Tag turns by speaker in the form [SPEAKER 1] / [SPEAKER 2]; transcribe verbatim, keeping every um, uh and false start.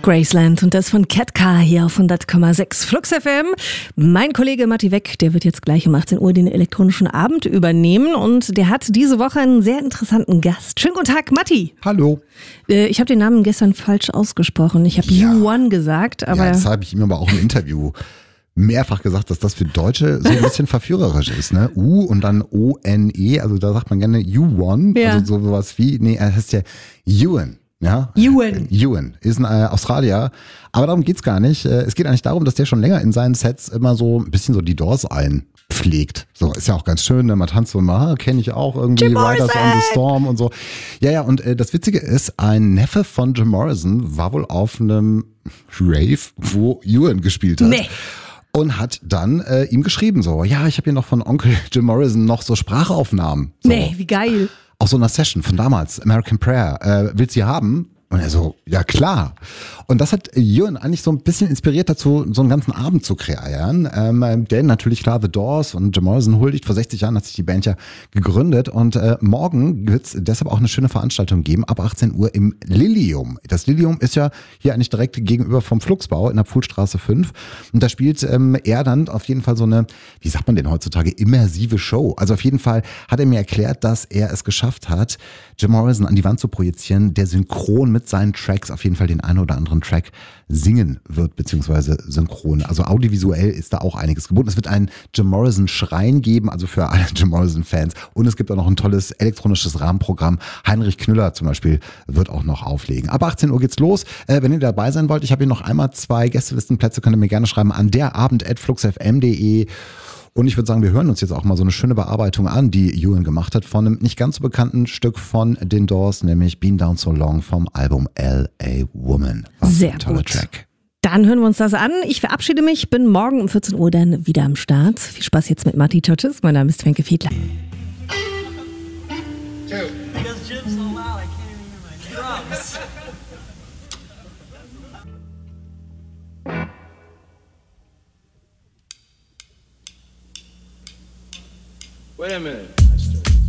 [SPEAKER 1] Graceland und das von Cat Car hier auf hundert Komma sechs Flux F M. Mein Kollege Matti Weck, der wird jetzt gleich um achtzehn Uhr den elektronischen Abend übernehmen und der hat diese Woche einen sehr interessanten Gast. Schönen guten Tag, Matti.
[SPEAKER 2] Hallo.
[SPEAKER 1] Äh, ich habe den Namen gestern falsch ausgesprochen. Ich habe
[SPEAKER 2] Ja.
[SPEAKER 1] You One gesagt, aber...
[SPEAKER 2] Ja, das habe ich ihm aber auch im Interview mehrfach gesagt, dass das für Deutsche so ein bisschen verführerisch ist, ne? U und dann O N E, also da sagt man gerne You One,
[SPEAKER 1] Ja.
[SPEAKER 2] also sowas wie, nee, er heißt ja Ewan. Ja,
[SPEAKER 1] Ewan.
[SPEAKER 2] Ewan ist ein äh, Australier, aber darum geht's gar nicht. Äh, es geht eigentlich darum, dass der schon länger in seinen Sets immer so ein bisschen so die Doors einpflegt. So, ist ja auch ganz schön, ne? Man tanzt so mal, kenne ich auch irgendwie,
[SPEAKER 1] Jim
[SPEAKER 2] Riders
[SPEAKER 1] Morrison.
[SPEAKER 2] on the Storm und so. Ja, ja, und äh, das Witzige ist, ein Neffe von Jim Morrison war wohl auf einem Rave, wo Ewan gespielt hat.
[SPEAKER 1] Nee.
[SPEAKER 2] Und hat dann äh, ihm geschrieben so, ja, ich habe hier noch von Onkel Jim Morrison noch so Sprachaufnahmen. So.
[SPEAKER 1] Nee, wie geil.
[SPEAKER 2] Aus so einer Session von damals, American Prayer. Äh, willst du sie haben? Und er so, ja klar. Und das hat Ewan eigentlich so ein bisschen inspiriert dazu, so einen ganzen Abend zu kreieren. Ähm, denn natürlich klar, The Doors und Jim Morrison huldigt. Vor sechzig Jahren hat sich die Band ja gegründet. Und äh, morgen wird es deshalb auch eine schöne Veranstaltung geben, ab achtzehn Uhr im Lilium. Das Lilium ist ja hier eigentlich direkt gegenüber vom Fluxbau in der Pfuhlstraße fünf. Und da spielt ähm, er dann auf jeden Fall so eine, wie sagt man denn heutzutage, immersive Show. Also auf jeden Fall hat er mir erklärt, dass er es geschafft hat, Jim Morrison an die Wand zu projizieren, der synchron mit seinen Tracks auf jeden Fall den einen oder anderen Track singen wird, beziehungsweise synchron. Also audiovisuell ist da auch einiges geboten. Es wird einen Jim Morrison Schrein geben, also für alle Jim Morrison Fans. Und es gibt auch noch ein tolles elektronisches Rahmenprogramm. Heinrich Knüller zum Beispiel wird auch noch auflegen. Ab achtzehn Uhr geht's los. Äh, wenn ihr dabei sein wollt, ich habe hier noch einmal zwei Gästelistenplätze, könnt ihr mir gerne schreiben an derabend at fluxfm punkt de. Und ich würde sagen, wir hören uns jetzt auch mal so eine schöne Bearbeitung an, die Ewan gemacht hat von einem nicht ganz so bekannten Stück von den Doors, nämlich Been Down So Long vom Album L A Woman. Was
[SPEAKER 1] Sehr
[SPEAKER 2] ein toller
[SPEAKER 1] gut.
[SPEAKER 2] Track.
[SPEAKER 1] Dann hören wir uns das an. Ich verabschiede mich, bin morgen um vierzehn Uhr dann wieder am Start. Viel Spaß jetzt mit Matti Churches. Mein Name ist Fenke Fiedler.
[SPEAKER 3] Because Jim's so loud, I can't even hear my drums. Wait a minute.